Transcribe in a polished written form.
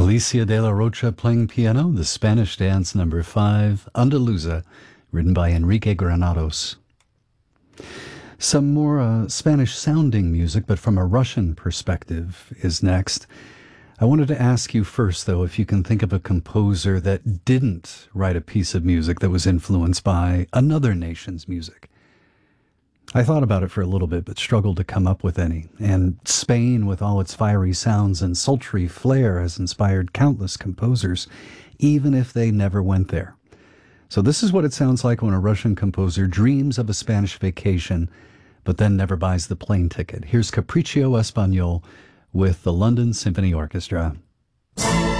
Alicia de la Rocha playing piano, the Spanish dance number 5, Andaluza, written by Enrique Granados. Some more Spanish-sounding music, but from a Russian perspective, is next. I wanted to ask you first, though, if you can think of a composer that didn't write a piece of music that was influenced by another nation's music. I thought about it for a little bit, but struggled to come up with any. And Spain, with all its fiery sounds and sultry flair, has inspired countless composers, even if they never went there. So this is what it sounds like when a Russian composer dreams of a Spanish vacation, but then never buys the plane ticket. Here's Capriccio Español with the London Symphony Orchestra.